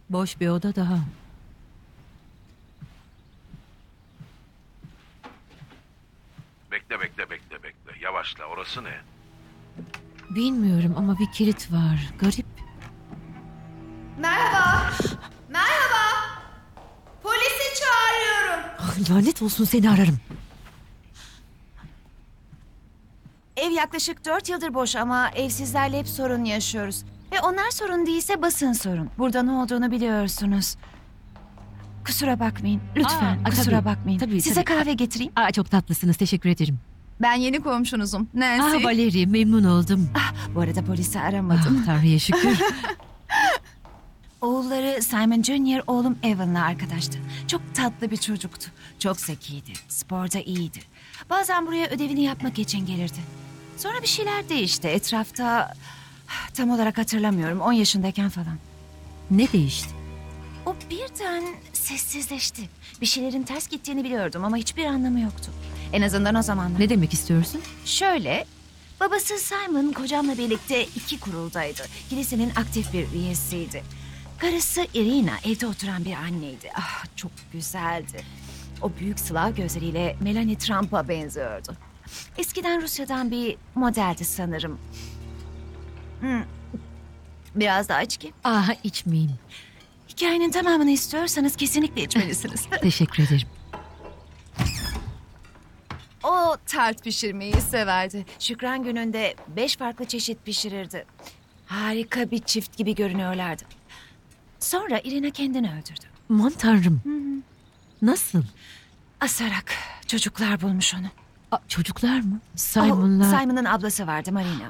Boş bir oda daha. Bekle. Yavaşla, orası ne? Bilmiyorum ama bir kilit var. Garip. Merhaba. Merhaba. Polisi çağırıyorum. Ah, lanet olsun, seni ararım. Ev yaklaşık 4 yıldır boş ama evsizlerle hep sorun yaşıyoruz. Ve onlar sorun değilse basın sorun. Burada ne olduğunu biliyorsunuz. Kusura bakmayın. Lütfen kusura tabii, bakmayın. tabii, Size tabii. kahve getireyim. Çok tatlısınız, teşekkür ederim. Ben yeni komşunuzum. Nancy. Valeri, memnun oldum. Bu arada polisi aramadım. Tanrı'ya şükür. Oğulları Simon Junior oğlum Evan'la arkadaştı. Çok tatlı bir çocuktu. Çok zekiydi. Sporda iyiydi. Bazen buraya ödevini yapmak için gelirdi. Sonra bir şeyler değişti. Etrafta tam olarak hatırlamıyorum. 10 yaşındayken falan. Ne değişti? O birden sessizleşti. Bir şeylerin ters gittiğini biliyordum ama hiçbir anlamı yoktu. En azından o zamanlar. Ne demek istiyorsun? Şöyle, babası Simon kocamla birlikte 2 kuruldaydı. Kilisenin aktif bir üyesiydi. Karısı Irina evde oturan bir anneydi. Çok güzeldi. O büyük Slav gözleriyle Melanie Trump'a benziyordu. Eskiden Rusya'dan bir modeldi sanırım. Biraz daha içki. İçmeyeyim. Hikayenin tamamını istiyorsanız kesinlikle içmelisiniz. Teşekkür ederim. O tart pişirmeyi severdi. Şükran gününde 5 farklı çeşit pişirirdi. Harika bir çift gibi görünüyorlardı. Sonra Irina kendini öldürdü. Aman tanrım. Nasıl? Asarak çocuklar bulmuş onu. Çocuklar mı? Simon'la... Simon'ın ablası vardı Marina.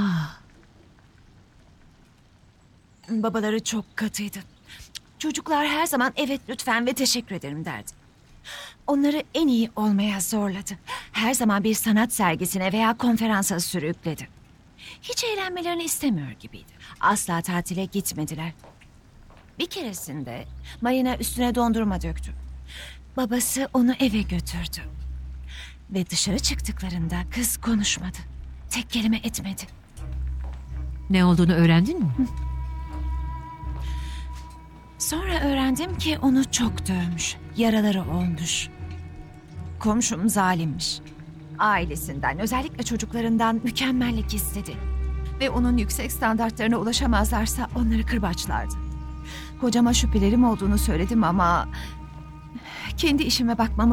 Babaları çok katıydı. Çocuklar her zaman evet lütfen ve teşekkür ederim derdi. Onları en iyi olmaya zorladı. Her zaman bir sanat sergisine veya konferansa sürükledi. Hiç eğlenmelerini istemiyor gibiydi. Asla tatile gitmediler. Bir keresinde Marina üstüne dondurma döktü. Babası onu eve götürdü. Ve dışarı çıktıklarında kız konuşmadı. Tek kelime etmedi. Ne olduğunu öğrendin mi? Sonra öğrendim ki onu çok dövmüş. Yaraları olmuş. Komşum zalimmiş. Ailesinden, özellikle çocuklarından mükemmellik istedi. Ve onun yüksek standartlarına ulaşamazlarsa onları kırbaçlardı. Kocama şüphelerim olduğunu söyledim ama kendi işime bakmamı